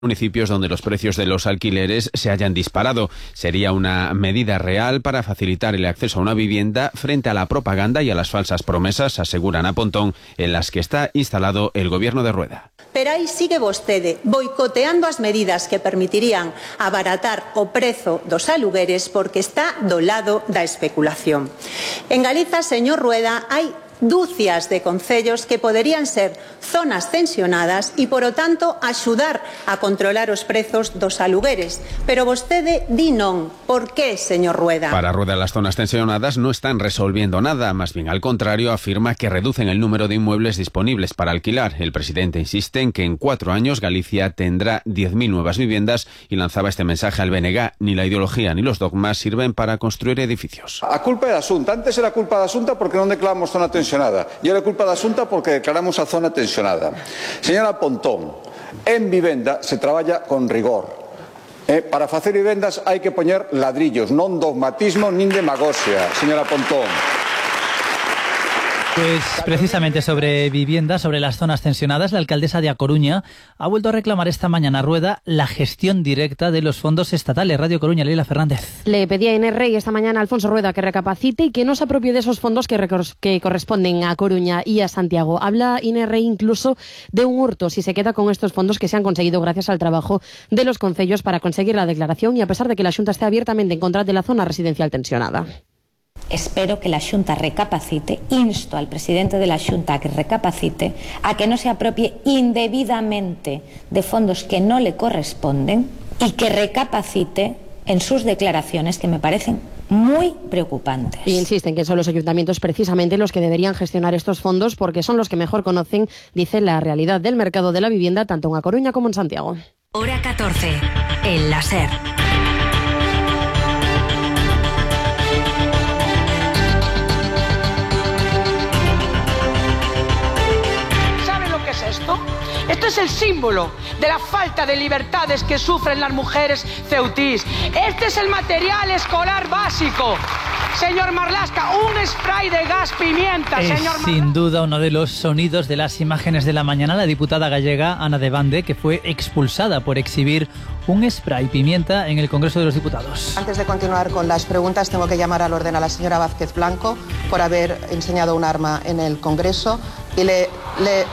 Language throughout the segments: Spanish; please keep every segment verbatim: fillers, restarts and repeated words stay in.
municipios donde los precios de los alquileres se hayan disparado. Sería una medida real para facilitar el acceso a una vivienda frente a la propaganda y a las falsas promesas, aseguran a Pontón, en las que está instalado el gobierno de Rueda. Pero aí sigue vostede boicoteando as medidas que permitirían abaratar o prezo dos alugueres porque está do lado da especulación. En Galiza, señor Rueda, hai dúcias de concellos que poderían ser zonas tensionadas e, polo tanto, axudar a controlar os prezos dos alugueres. Pero vostede di non. Por qué, señor Rueda? Para Rueda, las zonas tensionadas no están resolviendo nada. Más bien, al contrario, afirma que reducen el número de inmuebles disponibles para alquilar. El presidente insiste en que en cuatro años Galicia tendrá diez mil nuevas viviendas y lanzaba este mensaje al B N G. Ni la ideología ni los dogmas sirven para construir edificios. A culpa é da Xunta. Antes era culpa da Xunta porque non declaramos zona tensionada. E era culpa da Xunta porque declaramos a zona tensionada. Señora Pontón, en vivenda se traballa con rigor. Eh, para facer vivendas hai que poñer ladrillos, non dogmatismo nin demagoxia, señora Pontón. Pues precisamente sobre vivienda, sobre las zonas tensionadas, la alcaldesa de A Coruña ha vuelto a reclamar esta mañana a Rueda la gestión directa de los fondos estatales. Radio Coruña, Leila Fernández. Le pedía a Inés Rey esta mañana a Alfonso Rueda que recapacite y que no se apropie de esos fondos que, que corresponden a Coruña y a Santiago. Habla Inés Rey incluso de un hurto si se queda con estos fondos que se han conseguido gracias al trabajo de los concellos para conseguir la declaración y a pesar de que la Xunta esté abiertamente en contra de la zona residencial tensionada. Espero que la Xunta recapacite, insto al presidente de la Xunta a que recapacite, a que no se apropie indebidamente de fondos que no le corresponden y que recapacite en sus declaraciones, que me parecen muy preocupantes. Y insisten que son los ayuntamientos precisamente los que deberían gestionar estos fondos porque son los que mejor conocen, dice, la realidad del mercado de la vivienda tanto en A Coruña como en Santiago. Hora catorce, el láser. Esto es el símbolo de la falta de libertades que sufren las mujeres ceutís. Este es el material escolar básico. Señor Marlaska, un spray de gas pimienta. Es señor Marlaska. Sin duda uno de los sonidos de las imágenes de la mañana, la diputada gallega Ana de Bande, que fue expulsada por exhibir un spray pimienta en el Congreso de los Diputados. Antes de continuar con las preguntas, tengo que llamar al orden a la señora Vázquez Blanco por haber enseñado un arma en el Congreso y le... le...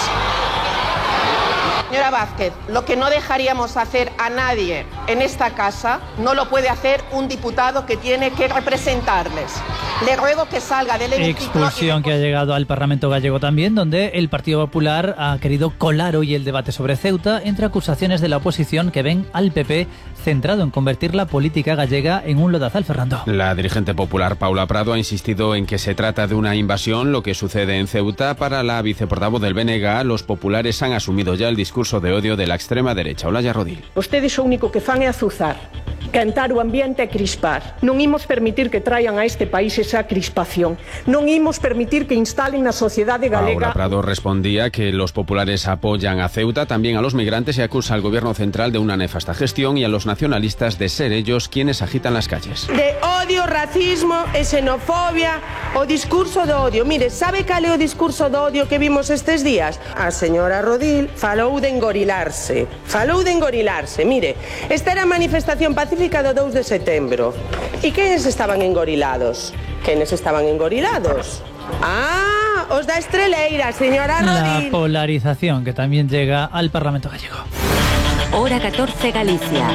Señora Vázquez, lo que no dejaríamos hacer a nadie en esta casa, no lo puede hacer un diputado que tiene que representarles. Le ruego que salga del hemiciclo. Expulsión que ha llegado al Parlamento gallego también, donde el Partido Popular ha querido colar hoy el debate sobre Ceuta entre acusaciones de la oposición que ven al P P centrado en convertir la política gallega en un lodazal. Fernando. La dirigente popular Paula Prado ha insistido en que se trata de una invasión, lo que sucede en Ceuta. Para la viceportavoz del B N G, los populares han asumido ya el discurso de odio de la extrema derecha. Olaya Rodil. Vostedes o único que fan é azuzar, cantar o ambiente e crispar. Non imos permitir que traian a este país esa crispación. Non imos permitir que instalen na sociedade galega. Paula Prado respondía que los populares apoyan a Ceuta, también a los migrantes, y acusa al gobierno central de una nefasta gestión y a los nacionalistas de ser ellos quienes agitan las calles. De odio, racismo e xenofobia, o discurso do odio. Mire, sabe cal é o discurso do odio que vimos estes días? A señora Rodil falou de engorilarse. Falou de engorilarse. Mire, esta era a manifestación pacífica do dous de setembro. E quenes estaban engorilados? Quenes estaban engorilados? Ah, os da Estreleira, señora Rodil. La polarización que también llega al Parlamento gallego. Hora catorce, Galicia.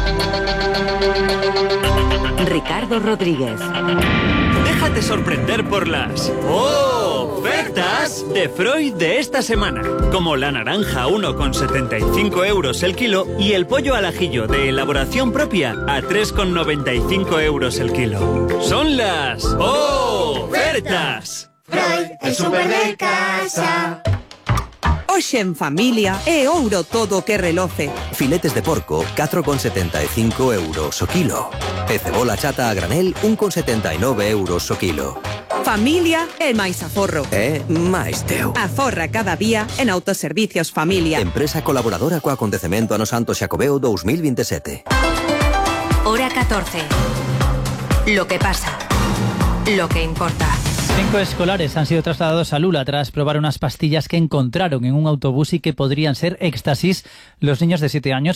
Ricardo Rodríguez. Déjate sorprender por las ofertas de Freud de esta semana. Como la naranja a uno con setenta y cinco euros el kilo y el pollo al ajillo de elaboración propia a tres con noventa y cinco euros el kilo. Son las ofertas. Freud, el súper de casa. Hoxe en familia é ouro todo que reloce. Filetes de porco, catro con setenta e cinco euros o kilo. E cebola chata a granel, un con setenta e nove euros o kilo. Familia é máis aforro. É máis teu. Aforra cada día en Autoservicios Familia. Empresa colaboradora co acontecemento Ano Santo Xacobeo dous mil veintisiete. Hora catorce. Lo que pasa. Lo que importa. Cinco escolares han sido trasladados a Lula tras probar unas pastillas que encontraron en un autobús y que podrían ser éxtasis. Los niños de siete años